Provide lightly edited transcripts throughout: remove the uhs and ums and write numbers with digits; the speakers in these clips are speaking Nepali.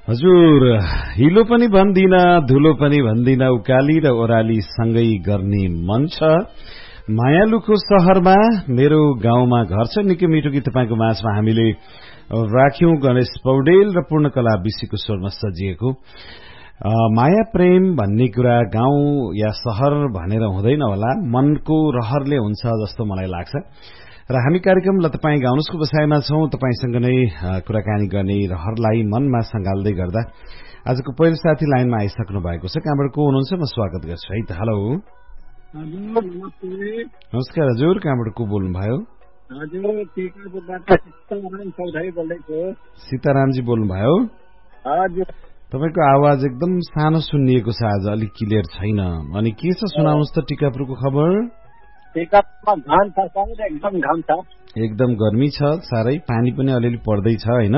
हजुर, हिलो पनि भन्दिन, धुलो पनि भन्दिन, उकाली र ओराली सँगै गर्ने मन छ। मायालुको शहरमा मेरो गाउँमा घर छ। निकै मिठो गीत तपाईँको माझमा हामीले राख्यौं। गणेश पौडेल र पूर्णकला विशीको स्वरमा सजिएको माया प्रेम भन्ने कुरा गाउँ या शहर भनेर हुँदैन होला, मनको रहरले हुन्छ जस्तो मलाई लाग्छ। र हामी कार्यक्रमलाई तपाईँ गाउनुसको बसाइमा छौं। तपाईसँग नै कुराकानी गर्ने रहरलाई मनमा सँगाल्दै गर्दा आजको पहिलो साथी लाइनमा आइसक्नु भएको छ। कहाँबाट को हुनुहुन्छ म स्वागत गर्छु है त। हेलो, नमस्कार हजुर, कहाँबाट को बोल्नुभयो? सीतारामजी बोल्नुभयो? तपाईको आवाज एकदम सानो सुनिएको छ, आज अलिक क्लियर छैन। अनि के छ सुनाउनुहोस् त टिकापुरको खबर? एकदम गर्मी छ साह्रै, पानी पनि अलिअलि पर्दैछ हैन?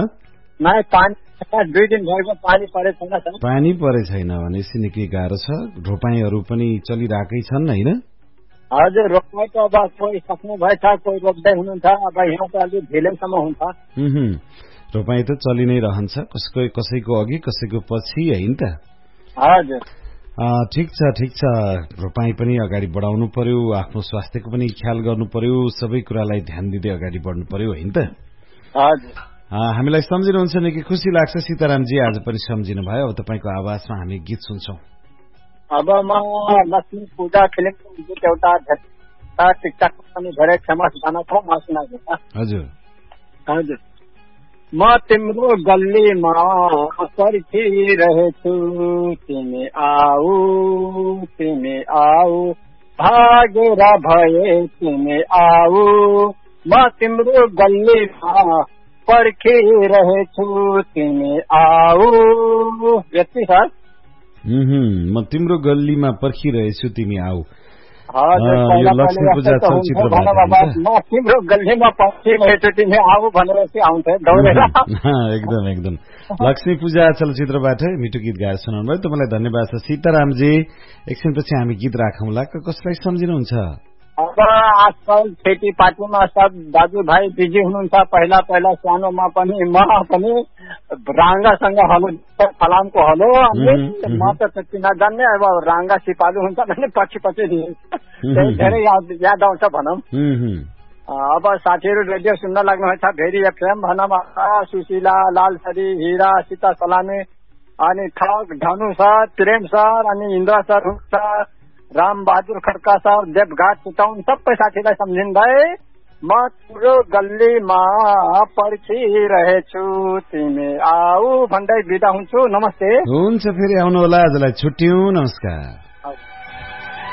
पानी परे छैन भनेपछि निकै गाह्रो छ। रोपाईहरू पनि चलिरहेकै छन् हैन? हजुर, रोपाई त अब कोही सक्नु भएछ, कोही रोप्दै हुनुहुन्छ। अब यहाँ त अलि ढिलैसम्म हुन्छ। रोपाई त चलि नै रहन्छ, कसैको अघि कसैको पछि हैन त? हजुर, ठिक छ। रोपाई पनि अगाडि बढाउनु पर्यो, आफ्नो स्वास्थ्यको पनि ख्याल गर्नु पर्यो, सबै कुरालाई ध्यान दिँदै अगाडि बढ्नु पर्यो हैन त? हजुर, हामीलाई सम्झिनुहुन्छ निकै खुसी लाग्छ। सीतारामजी आज पनि सम्झिनु भयो। अब तपाईको आवाजमा हामी गीत सुन्छौं। अब म लक्ष्मी पूजा फिल्मको गीत एउटा टिकटक पनि धेरै फेमस गाना छ, म सुनाउँछु। हजुर हजुर। म तिम्रो गल्लीमा पर्खिरहेछु, तिमी आऊ भागेर भए तिमी आऊ। म तिम्रो गल्लीमा पर्खिरहेछु, तिमी आऊ। यति छ। म तिम्रो गल्लीमा पर्खिरहेछु, तिमी आऊ। यो लक्ष्मी पूजा चलचित्रबाट म तिम्रो गल्लीमा पर्खिरहेछु, तिमी आऊ भनेर चाहिँ आउँथ्यो दौडेर। एकदम लक्ष्मी पूजा चलचित्रबाट मिठो गीत गाएर सुनाउनु भयो। तपाईँलाई धन्यवाद छ सीतारामजी। एकछिनपछि हामी गीत राखौँला। कसलाई सम्झिनुहुन्छ? अब आजकल खेतीपातीमा सब दाजुभाइ बिजी हुनुहुन्छ। पहिला सानोमा पनि म पनि राङ्गासँग हलो, फलामको हलो, म त त्यति नजान्ने। अब राङ्गा सिपालु हुन्छ भने पछि धेरै याद आउँछ भनौँ। अब साथीहरू रेडियो सुन्न लाग्नुहुन्छ, भेरी एफएम भनौँ, सुशीला, लालसरी, हिरा, सीता सलामी, अनि ठग, धनु सर, प्रेम सर, अनि इन्द्र सर हुन्छ, राम बहादुर खड्का सर, देवघाट चितौन, सबै साथीलाई सम्झिँदै म तिम्रो गल्लीमा पर्खिरहेछु, तिमी आऊ भन्दै बिदा हुन्छु। नमस्ते। हुन्छ, फेरि आउनु होला। आजलाई छुट्यौं। नमस्कार।